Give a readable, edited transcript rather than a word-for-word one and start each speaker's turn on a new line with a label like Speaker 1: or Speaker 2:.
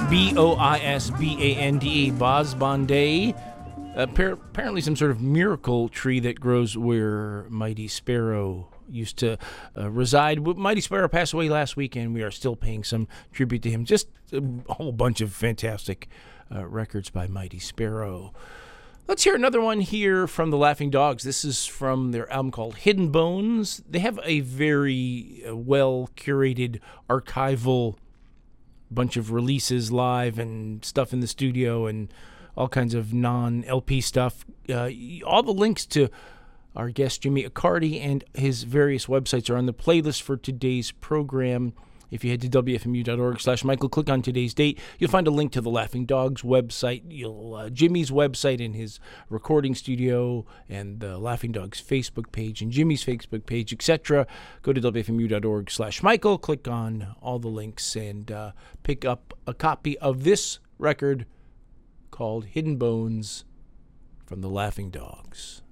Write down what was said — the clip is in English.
Speaker 1: Boisbande, Bosbande. Apparently some sort of miracle tree that grows where Mighty Sparrow used to reside. Mighty Sparrow passed away last week, and we are still paying some tribute to him. Just a whole bunch of fantastic records by Mighty Sparrow. Let's hear another one here from the Laughing Dogs. This is from their album called Hidden Bones. They have a very well-curated archival bunch of releases live and stuff in the studio and all kinds of non-LP stuff. All the links to our guest Jimmy Accardi and his various websites are on the playlist for today's program. If you head to wfmu.org/Michael, click on today's date, you'll find a link to the Laughing Dogs website, Jimmy's website and his recording studio, and the Laughing Dogs Facebook page and Jimmy's Facebook page, etc. Go to wfmu.org/Michael, click on all the links, and pick up a copy of this record called Hidden Bones from the Laughing Dogs.